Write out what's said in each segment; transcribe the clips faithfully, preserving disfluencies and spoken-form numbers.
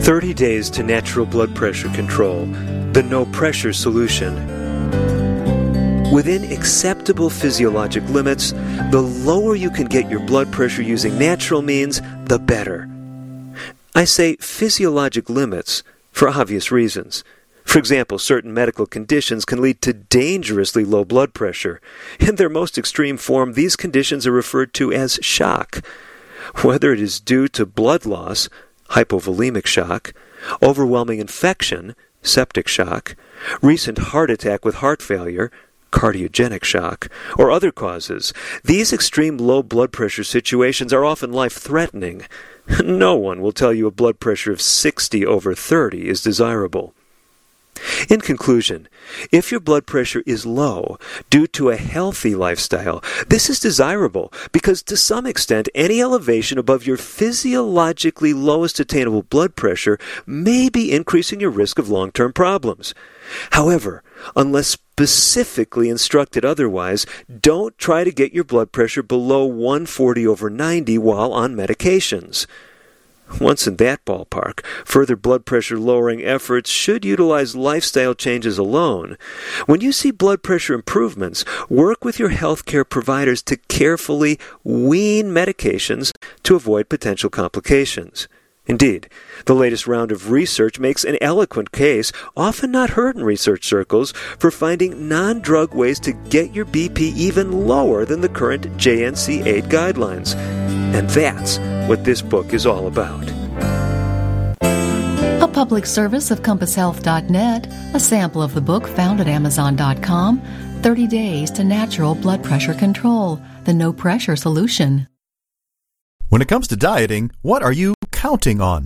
thirty days to Natural Blood Pressure Control, the no-pressure solution. Within acceptable physiologic limits, the lower you can get your blood pressure using natural means, the better. I say physiologic limits for obvious reasons. For example, certain medical conditions can lead to dangerously low blood pressure. In their most extreme form, these conditions are referred to as shock. Whether it is due to blood loss, hypovolemic shock, overwhelming infection, septic shock, recent heart attack with heart failure, cardiogenic shock, or other causes, these extreme low blood pressure situations are often life-threatening. No one will tell you a blood pressure of sixty over thirty is desirable. In conclusion, if your blood pressure is low due to a healthy lifestyle, this is desirable because to some extent any elevation above your physiologically lowest attainable blood pressure may be increasing your risk of long-term problems. However, unless specifically instructed otherwise, don't try to get your blood pressure below one forty over ninety while on medications. Once in that ballpark, further blood pressure lowering efforts should utilize lifestyle changes alone. When you see blood pressure improvements, work with your healthcare providers to carefully wean medications to avoid potential complications. Indeed, the latest round of research makes an eloquent case, often not heard in research circles, for finding non-drug ways to get your B P even lower than the current J N C eight guidelines. And that's what this book is all about. A public service of compass health dot net, a sample of the book found at amazon dot com, thirty days to Natural Blood Pressure Control, the no-pressure solution. When it comes to dieting, what are you counting on?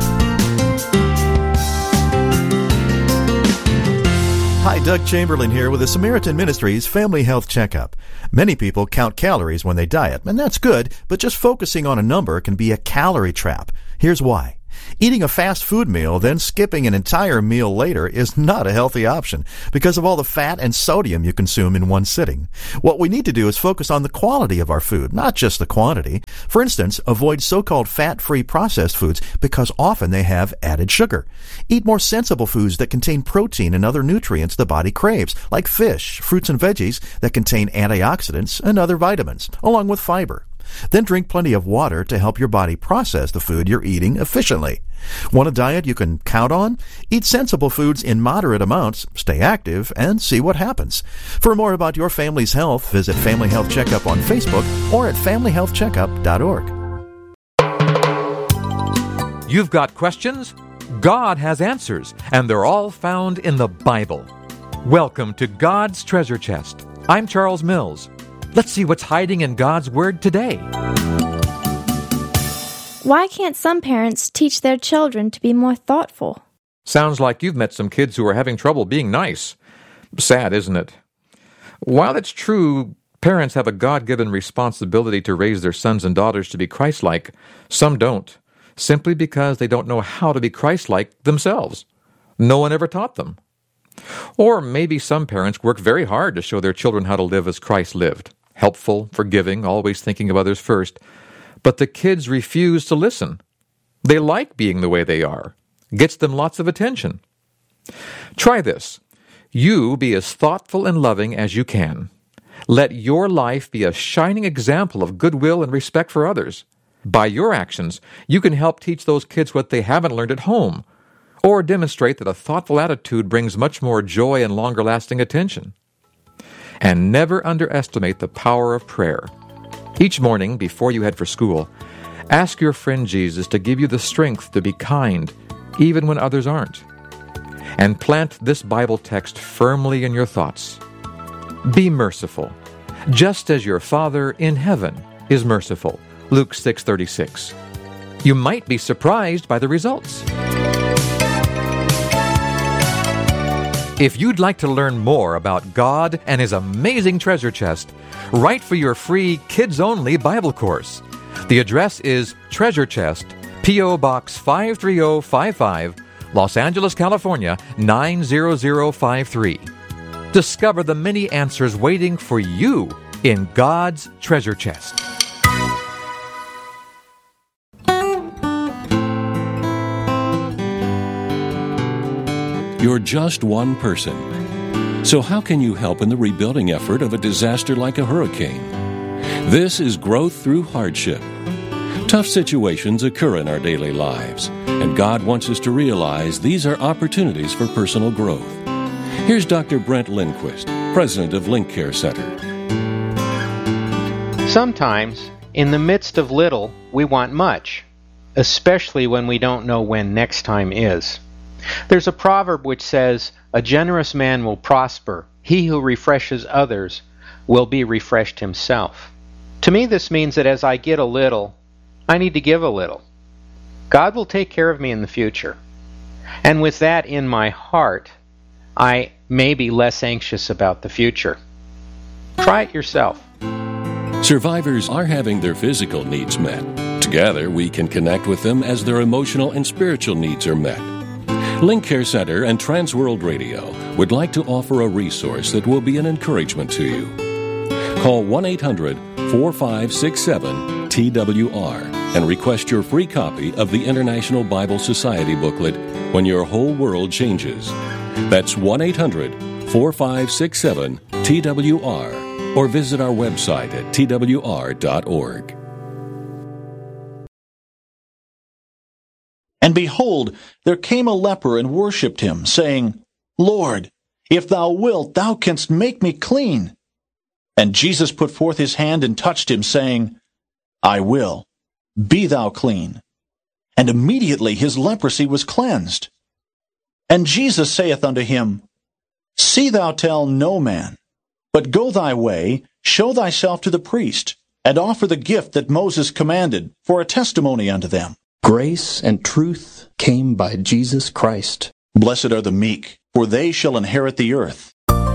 Hi, Doug Chamberlain here with the Samaritan Ministries Family Health Checkup. Many people count calories when they diet, and that's good, but just focusing on a number can be a calorie trap. Here's why. Eating a fast food meal, then skipping an entire meal later is not a healthy option because of all the fat and sodium you consume in one sitting. What we need to do is focus on the quality of our food, not just the quantity. For instance, avoid so-called fat-free processed foods because often they have added sugar. Eat more sensible foods that contain protein and other nutrients the body craves, like fish, fruits and veggies that contain antioxidants and other vitamins, along with fiber. Then drink plenty of water to help your body process the food you're eating efficiently. Want a diet you can count on? Eat sensible foods in moderate amounts, stay active, and see what happens. For more about your family's health, visit Family Health Checkup on Facebook or at family health checkup dot org. You've got questions? God has answers, and they're all found in the Bible. Welcome to God's Treasure Chest. I'm Charles Mills. Let's see what's hiding in God's Word today. Why can't some parents teach their children to be more thoughtful? Sounds like you've met some kids who are having trouble being nice. Sad, isn't it? While it's true parents have a God-given responsibility to raise their sons and daughters to be Christ-like, some don't, simply because they don't know how to be Christ-like themselves. No one ever taught them. Or maybe some parents work very hard to show their children how to live as Christ lived. Helpful, forgiving, always thinking of others first. But the kids refuse to listen. They like being the way they are. Gets them lots of attention. Try this. You be as thoughtful and loving as you can. Let your life be a shining example of goodwill and respect for others. By your actions, you can help teach those kids what they haven't learned at home, or demonstrate that a thoughtful attitude brings much more joy and longer-lasting attention. And never underestimate the power of prayer. Each morning, before you head for school, ask your friend Jesus to give you the strength to be kind, even when others aren't. And plant this Bible text firmly in your thoughts. Be merciful, just as your Father in heaven is merciful. Luke six thirty-six. You might be surprised by the results. If you'd like to learn more about God and His amazing treasure chest, write for your free kids-only Bible course. The address is Treasure Chest, P O. Box five three zero five five, Los Angeles, California, nine zero zero five three. Discover the many answers waiting for you in God's treasure chest. You're just one person. So how can you help in the rebuilding effort of a disaster like a hurricane? This is growth through hardship. Tough situations occur in our daily lives, and God wants us to realize these are opportunities for personal growth. Here's Doctor Brent Lindquist, president of Link Care Center. Sometimes, in the midst of little, we want much, especially when we don't know when next time is. There's a proverb which says, "A generous man will prosper. He who refreshes others will be refreshed himself." To me, this means that as I get a little, I need to give a little. God will take care of me in the future. And with that in my heart, I may be less anxious about the future. Try it yourself. Survivors are having their physical needs met. Together, we can connect with them as their emotional and spiritual needs are met. Link Care Center and Transworld Radio would like to offer a resource that will be an encouragement to you. Call one eight hundred, four five six seven, T W R and request your free copy of the International Bible Society booklet, When Your Whole World Changes. That's one eight hundred, four five six seven, T W R or visit our website at T W R dot org. And behold, there came a leper and worshipped him, saying, Lord, if thou wilt, thou canst make me clean. And Jesus put forth his hand and touched him, saying, I will, be thou clean. And immediately his leprosy was cleansed. And Jesus saith unto him, See thou tell no man, but go thy way, show thyself to the priest, and offer the gift that Moses commanded, for a testimony unto them. Grace and truth came by Jesus Christ. Blessed are the meek, for they shall inherit the earth.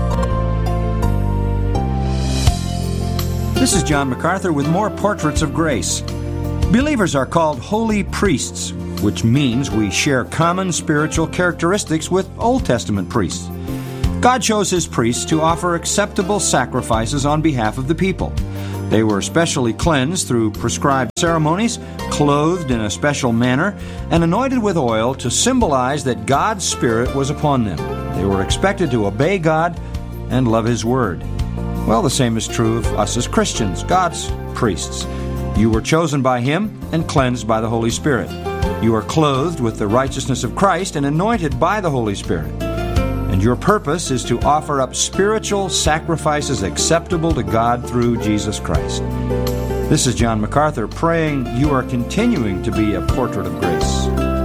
This is John MacArthur with more Portraits of Grace. Believers are called holy priests, which means we share common spiritual characteristics with Old Testament priests. God chose His priests to offer acceptable sacrifices on behalf of the people. They were specially cleansed through prescribed ceremonies, clothed in a special manner, and anointed with oil to symbolize that God's Spirit was upon them. They were expected to obey God and love His Word. Well, the same is true of us as Christians, God's priests. You were chosen by Him and cleansed by the Holy Spirit. You are clothed with the righteousness of Christ and anointed by the Holy Spirit. And your purpose is to offer up spiritual sacrifices acceptable to God through Jesus Christ. This is John MacArthur praying you are continuing to be a portrait of grace.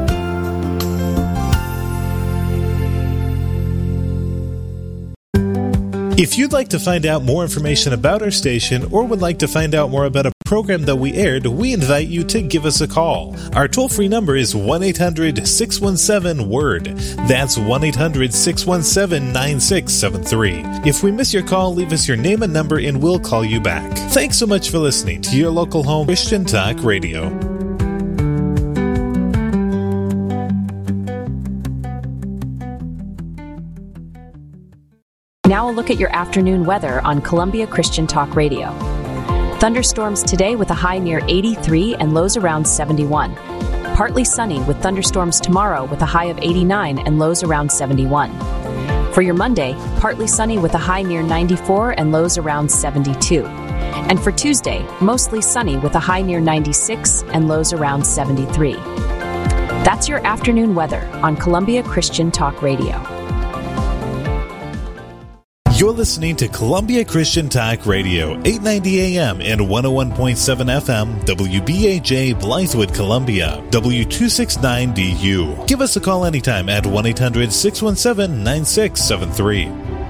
If you'd like to find out more information about our station or would like to find out more about a program that we aired, we invite you to give us a call. Our toll-free number is one eight hundred, six one seven, W O R D. That's one eight hundred, six one seven, nine six seven three. If we miss your call, leave us your name and number and we'll call you back. Thanks so much for listening to your local home Christian Talk Radio. Now a look at your afternoon weather on Columbia Christian Talk Radio. Thunderstorms today with a high near eighty-three and lows around seventy-one. Partly sunny with thunderstorms tomorrow with a high of eighty-nine and lows around seventy-one. For your Monday, partly sunny with a high near ninety-four and lows around seventy-two. And for Tuesday, mostly sunny with a high near ninety-six and lows around seventy-three. That's your afternoon weather on Columbia Christian Talk Radio. You're listening to Columbia Christian Talk Radio, eight ninety A M and one oh one point seven F M, W B A J, Blythewood, Columbia, W two sixty-nine D U. Give us a call anytime at one eight hundred, six one seven, nine six seven three.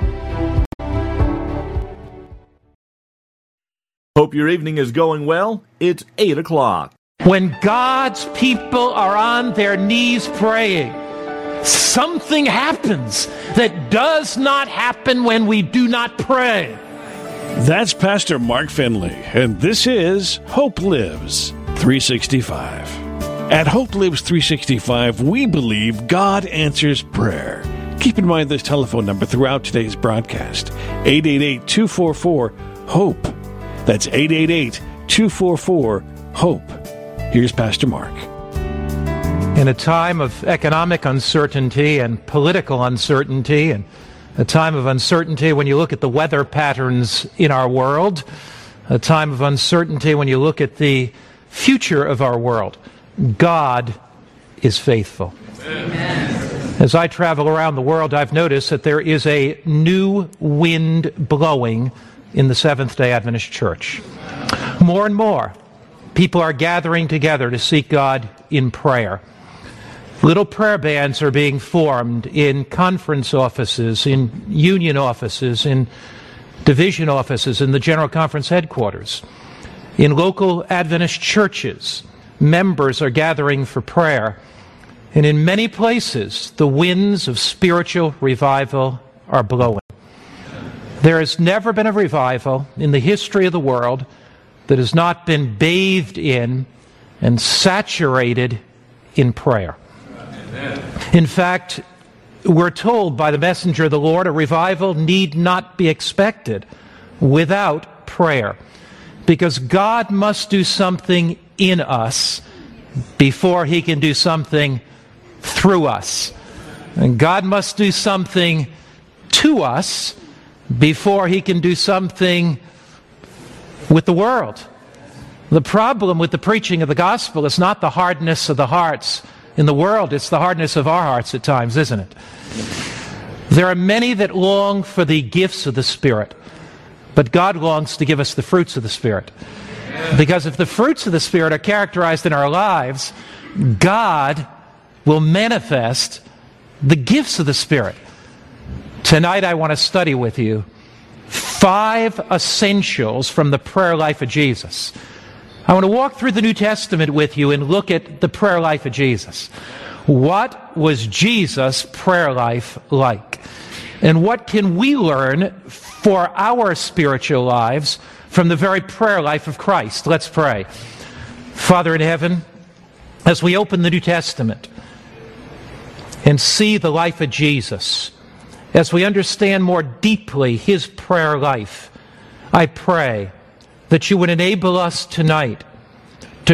Hope your evening is going well. It's eight o'clock. When God's people are on their knees praying, something happens that does not happen when we do not pray. That's Pastor Mark Finley, and this is Hope Lives three sixty-five. At Hope Lives three sixty-five, we believe God answers prayer. Keep in mind this telephone number throughout today's broadcast, eight eight eight, two four four, HOPE. That's eight eight eight, two four four, HOPE. Here's Pastor Mark. In a time of economic uncertainty and political uncertainty, and a time of uncertainty when you look at the weather patterns in our world, a time of uncertainty when you look at the future of our world, God is faithful. Amen. As I travel around the world, I've noticed that there is a new wind blowing in the Seventh-day Adventist Church. More and more, people are gathering together to seek God in prayer. Little prayer bands are being formed in conference offices, in union offices, in division offices, in the General Conference headquarters. In local Adventist churches, members are gathering for prayer. And in many places, the winds of spiritual revival are blowing. There has never been a revival in the history of the world that has not been bathed in and saturated in prayer. In fact, we're told by the messenger of the Lord, a revival need not be expected without prayer, because God must do something in us before He can do something through us. And God must do something to us before He can do something with the world. The problem with the preaching of the gospel is not the hardness of the hearts in the world, it's the hardness of our hearts at times, isn't it? There are many that long for the gifts of the Spirit, but God longs to give us the fruits of the Spirit. Because if the fruits of the Spirit are characterized in our lives, God will manifest the gifts of the Spirit. Tonight I want to study with you five essentials from the prayer life of Jesus. I want to walk through the New Testament with you and look at the prayer life of Jesus. What was Jesus' prayer life like? And what can we learn for our spiritual lives from the very prayer life of Christ? Let's pray. Father in heaven, as we open the New Testament and see the life of Jesus, as we understand more deeply His prayer life, I pray that You would enable us tonight